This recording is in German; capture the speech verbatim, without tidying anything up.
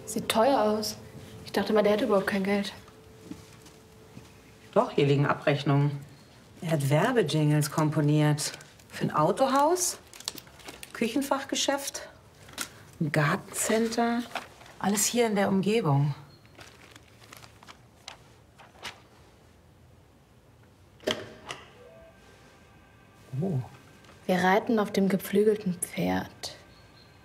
Sieht teuer aus. Ich dachte mal, der hätte überhaupt kein Geld. Doch, hier liegen Abrechnungen. Er hat Werbejingles komponiert. Für ein Autohaus, Küchenfachgeschäft, ein Gartencenter. Alles hier in der Umgebung. Oh. Wir reiten auf dem geflügelten Pferd.